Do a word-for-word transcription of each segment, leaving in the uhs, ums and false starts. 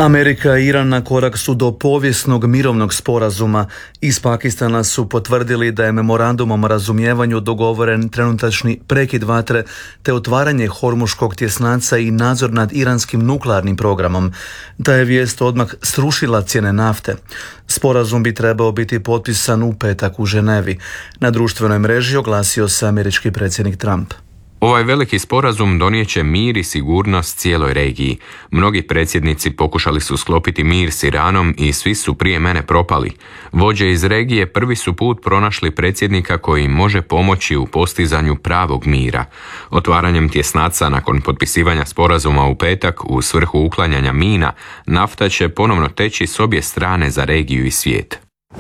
Amerika i Iran na korak su do povijesnog mirovnog sporazuma. Iz Pakistana su potvrdili da je memorandumom o razumijevanju dogovoren trenutačni prekid vatre te otvaranje Hormuškog tjesnaca i nadzor nad iranskim nuklearnim programom. Ta je vijest odmah srušila cijene nafte. Sporazum bi trebao biti potpisan u petak u Ženevi. Na društvenoj mreži oglasio se američki predsjednik Trump. Ovaj veliki sporazum donijeće mir i sigurnost cijeloj regiji. Mnogi predsjednici pokušali su sklopiti mir s Iranom i svi su prije mene propali. Vođe iz regije prvi su put pronašli predsjednika koji može pomoći u postizanju pravog mira. Otvaranjem tjesnaca nakon potpisivanja sporazuma u petak u svrhu uklanjanja mina, nafta će ponovno teći s obje strane za regiju i svijet.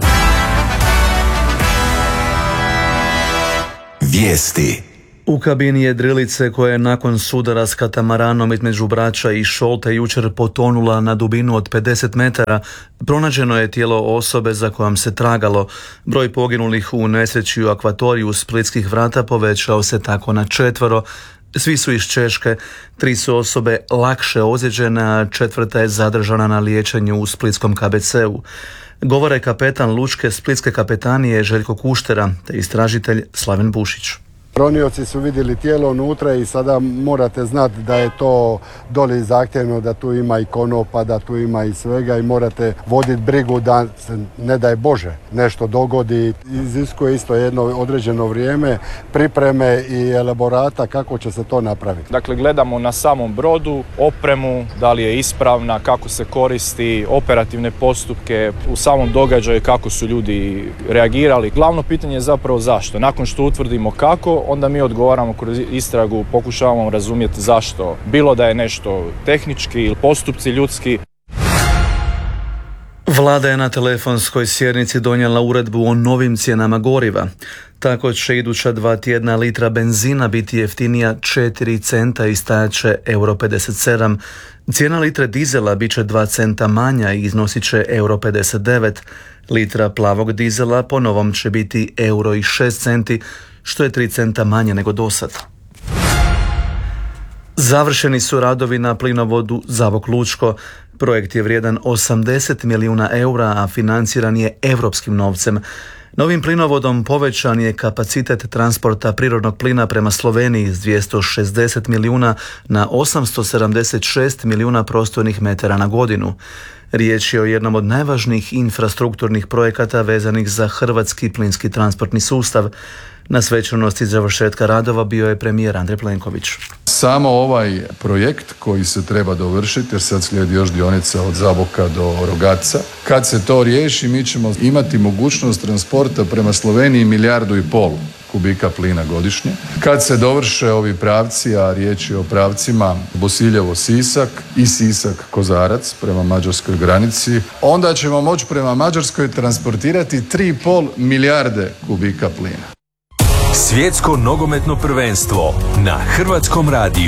Vijesti. U kabini jedrilice koja je nakon sudara s katamaranom između Brača i Šolte jučer potonula na dubinu od pedeset metara, pronađeno je tijelo osobe za kojom se tragalo. Broj poginulih u nesreći u akvatoriju Splitskih vrata povećao se tako na četvoro. Svi su iz Češke, tri su osobe lakše ozlijeđene, a četvrta je zadržana na liječenju u splitskom K B C-u. Govore kapetan lučke Splitske kapetanije Željko Kuštera te istražitelj Slaven Bušić. Ronioci su vidjeli tijelo unutra i sada morate znati da je to doli zahtjevno, da tu ima i konopa, da tu ima i svega i morate voditi brigu da se, ne daj Bože, nešto dogodi. Iziskuje isto jedno određeno vrijeme, pripreme i elaborata kako će se to napraviti. Dakle, gledamo na samom brodu, opremu, da li je ispravna, kako se koristi, operativne postupke, u samom događaju kako su ljudi reagirali. Glavno pitanje je zapravo zašto. Nakon što utvrdimo kako, onda mi odgovaramo kroz istragu, pokušavamo razumjeti zašto. Bilo da je nešto tehnički ili postupci ljudski. Vlada je na telefonskoj sjednici donijela uredbu o novim cijenama goriva. Tako će iduća dva tjedna litra benzina biti jeftinija četiri centa i stajat će euro pedeset sedam. Cijena litre dizela bit će dva centa manja i iznosit će euro pedeset devet. Litra plavog dizela po novom će biti euro i šest centi, što je tri centa manje nego dosad. Završeni su radovi na plinovodu Zabok-Lučko. Projekt je vrijedan osamdeset milijuna eura, a financiran je europskim novcem. Novim plinovodom povećan je kapacitet transporta prirodnog plina prema Sloveniji s dvjesto šezdeset milijuna na osamsto sedamdeset šest milijuna prostornih metara na godinu. Riječ je o jednom od najvažnijih infrastrukturnih projekata vezanih za hrvatski plinski transportni sustav. Na svečanosti završetka radova bio je premijer Andrej Plenković. Samo ovaj projekt koji se treba dovršiti, jer sad slijedi još dionica od Zaboka do Rogatca. Kad se to riješi, mi ćemo imati mogućnost transporta prema Sloveniji milijardu i pol kubika plina godišnje. Kad se dovrše ovi pravci, a riječ je o pravcima Bosiljevo-Sisak i Sisak-Kozarac prema mađarskoj granici, onda ćemo moći prema Mađarskoj transportirati tri i pol milijarde kubika plina. Svjetsko nogometno prvenstvo na Hrvatskom radiju.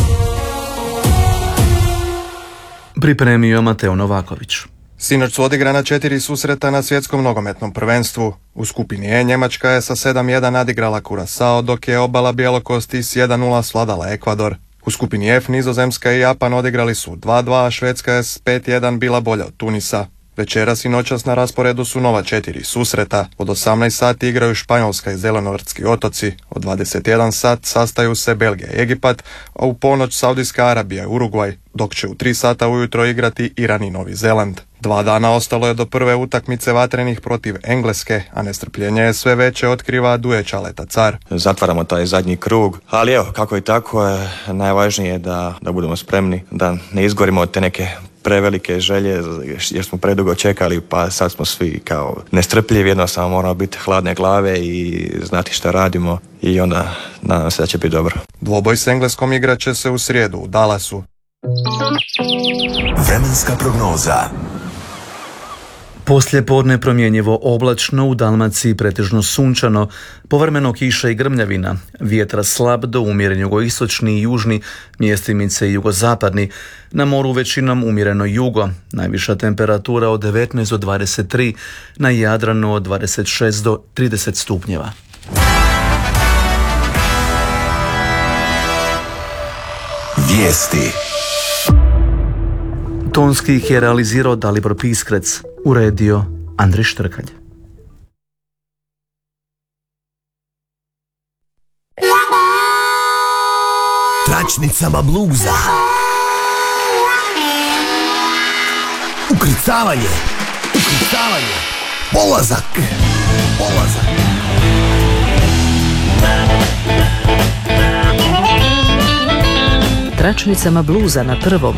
Pripremio Mateo Novaković. Sinoć su odigrana četiri susreta na svjetskom nogometnom prvenstvu. U skupini E Njemačka je sa sedam jedan nadigrala Curaçao, dok je obala Bjelokosti s jedan nula svladala Ekvador. U skupini F Nizozemska i Japan odigrali su dva dva, a Švedska je s pet jedan bila bolja od Tunisa. Večeras i noćas na rasporedu su nova četiri susreta. Od osamnaest sati igraju Španjolska i Zelenortski otoci. Od dvadeset jedan sat sastaju se Belgija i Egipat, a u ponoć Saudijska Arabija i Urugvaj, dok će u tri sata ujutro igrati Iran i Novi Zeland. Dva dana ostalo je do prve utakmice vatrenih protiv Engleske, a nestrpljenje je sve veće, otkriva Duje Čaleta Car. Zatvaramo taj zadnji krug, ali evo, kako i tako, je najvažnije je da, da budemo spremni, da ne izgorimo od te neke prevelike želje, jer smo predugo čekali, pa sad smo svi kao nestrpljivi, jednostavno moramo biti hladne glave i znati šta radimo i onda nadam se da će biti dobro. Dvoboj s Engleskom igrat će se u srijedu u Dallasu. Vremenska prognoza. Poslijepodne promjenjivo oblačno, u Dalmaciji pretežno sunčano, povremeno kiša i grmljavina, vjetra slab do umjeren jugoistočni i južni, mjestimice i jugozapadni, na moru većinom umjereno jugo, najviša temperatura od devetnaest do dvadeset tri, na Jadranu od dvadeset šest do trideset stupnjeva. Vijesti. Tonski ih je realizirao Dalibor Piskrec, uredio Andrej Štrkalj. Tračnicama bluza. Ukrcavanje. Ukrcavanje. Polazak. Polazak. Tračnicama bluza na prvom.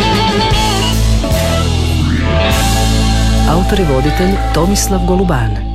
Autor i voditelj Tomislav Goluban.